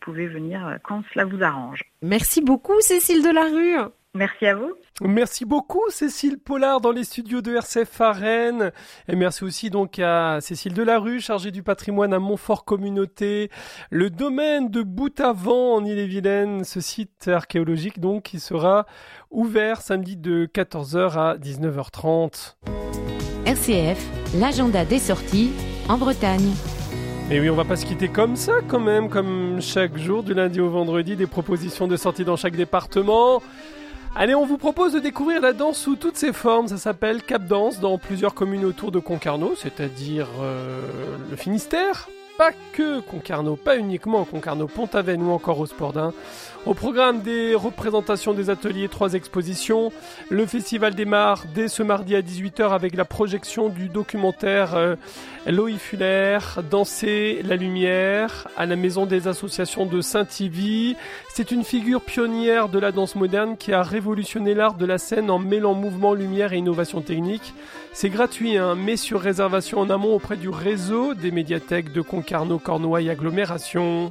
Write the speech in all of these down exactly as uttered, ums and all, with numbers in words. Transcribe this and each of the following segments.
pouvez venir quand cela vous arrange. Merci beaucoup Cécile Delarue. Merci à vous. Merci beaucoup Cécile Pollard dans les studios de R C F à Rennes. Et merci aussi donc à Cécile Delarue, chargée du patrimoine à Montfort Communauté. Le domaine de Bout-à-Vent en Ille-et-Vilaine, ce site archéologique donc qui sera ouvert samedi de quatorze heures à dix-neuf heures trente. R C F, l'agenda des sorties en Bretagne. Et oui, on va pas se quitter comme ça quand même, comme chaque jour du lundi au vendredi, des propositions de sorties dans chaque département. Allez, on vous propose de découvrir la danse sous toutes ses formes. Ça s'appelle Cap Danse dans plusieurs communes autour de Concarneau, c'est-à-dire euh, le Finistère. Pas que Concarneau, pas uniquement Concarneau, Pont-Aven ou encore Rospordin. Au programme des représentations des ateliers, trois expositions. Le festival démarre dès ce mardi à dix-huit heures avec la projection du documentaire euh, Loïc Fuller, Danser la lumière, à la maison des associations de Saint-Yvi. C'est une figure pionnière de la danse moderne qui a révolutionné l'art de la scène en mêlant mouvement, lumière et innovation technique. C'est gratuit, hein, mais sur réservation en amont auprès du réseau des médiathèques de Concarneau, Cornouailles, agglomération.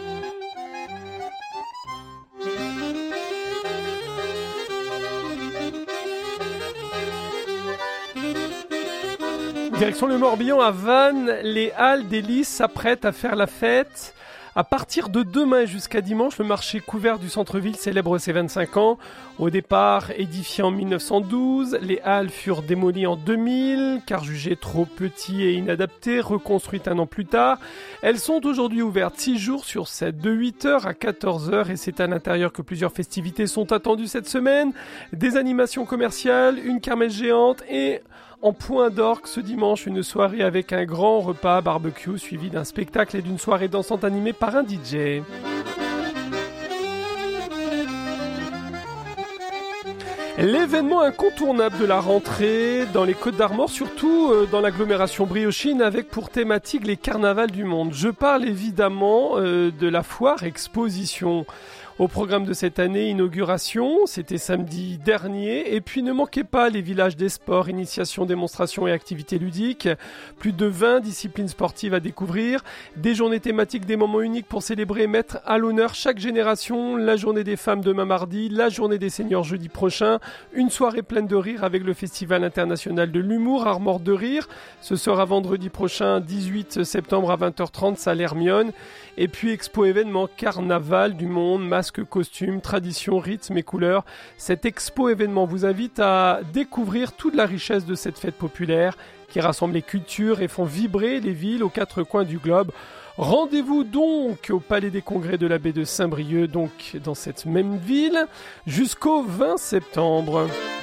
Direction le Morbihan à Vannes, les Halles des Lys s'apprêtent à faire la fête. À partir de demain jusqu'à dimanche, le marché couvert du centre-ville célèbre ses vingt-cinq ans. Au départ, édifié en mille neuf cent douze, les halles furent démolies en deux mille, car jugées trop petites et inadaptées, reconstruites un an plus tard. Elles sont aujourd'hui ouvertes six jours sur sept, de huit heures à quatorze heures, et c'est à l'intérieur que plusieurs festivités sont attendues cette semaine. Des animations commerciales, une kermesse géante et... en point d'orgue ce dimanche, une soirée avec un grand repas barbecue suivi d'un spectacle et d'une soirée dansante animée par un D J. L'événement incontournable de la rentrée dans les Côtes-d'Armor, surtout dans l'agglomération briochine, avec pour thématique les carnavals du monde. Je parle évidemment euh, de la foire exposition. Au programme de cette année, inauguration, c'était samedi dernier, et puis ne manquez pas les villages des sports, initiations, démonstrations et activités ludiques, plus de vingt disciplines sportives à découvrir, des journées thématiques, des moments uniques pour célébrer et mettre à l'honneur chaque génération, la journée des femmes demain mardi, la journée des seniors jeudi prochain, une soirée pleine de rire avec le Festival international de l'humour, Armor de rire, ce sera vendredi prochain, dix-huit septembre à vingt heures trente, salle Hermione, et puis expo événement Carnaval du monde, masques, costumes, traditions, rythmes et couleurs. Cette expo événement vous invite à découvrir toute la richesse de cette fête populaire qui rassemble les cultures et font vibrer les villes aux quatre coins du globe. Rendez-vous donc au Palais des Congrès de la baie de Saint-Brieuc, donc dans cette même ville, jusqu'au vingt septembre.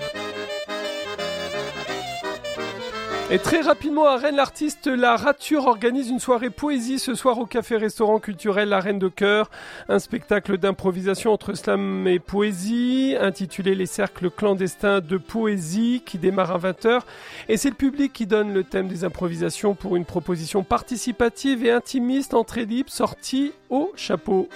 Et très rapidement à Rennes, l'artiste La Rature organise une soirée poésie ce soir au café-restaurant culturel La Reine de Cœur. Un spectacle d'improvisation entre slam et poésie, intitulé Les cercles clandestins de poésie, qui démarre à vingt heures. Et c'est le public qui donne le thème des improvisations pour une proposition participative et intimiste, entrée libre, sortie au chapeau.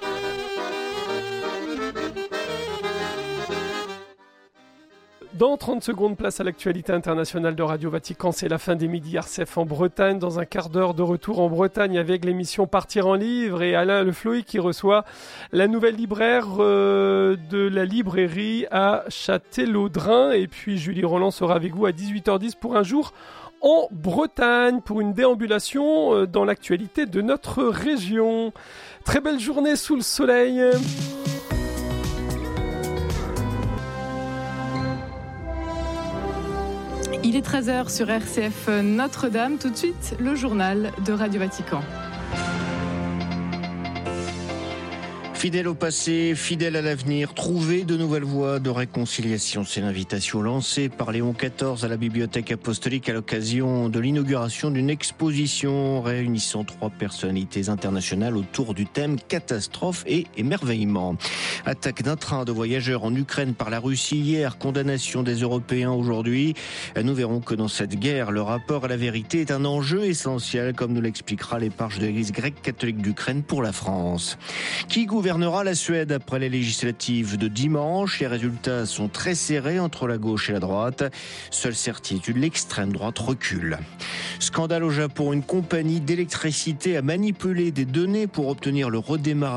Dans trente secondes, place à l'actualité internationale de Radio Vatican. C'est la fin des midis R C F en Bretagne. Dans un quart d'heure de retour en Bretagne avec l'émission Partir en livre et Alain Le Floy qui reçoit la nouvelle libraire euh, de la librairie à Châtellerault. Et puis Julie Roland sera avec vous à dix-huit heures dix pour un jour en Bretagne pour une déambulation euh, dans l'actualité de notre région. Très belle journée sous le soleil. Il est treize heures sur R C F Notre-Dame. Tout de suite, le journal de Radio Vatican. Fidèle au passé, fidèle à l'avenir, trouver de nouvelles voies de réconciliation. C'est l'invitation lancée par Léon quatorze à la Bibliothèque apostolique à l'occasion de l'inauguration d'une exposition réunissant trois personnalités internationales autour du thème catastrophe et émerveillement. Attaque d'un train de voyageurs en Ukraine par la Russie hier, condamnation des Européens aujourd'hui. Nous verrons que dans cette guerre, le rapport à la vérité est un enjeu essentiel, comme nous l'expliquera l'éparche de l'Église grecque catholique d'Ukraine pour la France. Qui gouvernera la Suède après les législatives de dimanche? Les résultats sont très serrés entre la gauche et la droite. Seule certitude, l'extrême droite recule. Scandale au Japon, une compagnie d'électricité a manipulé des données pour obtenir le redémarrage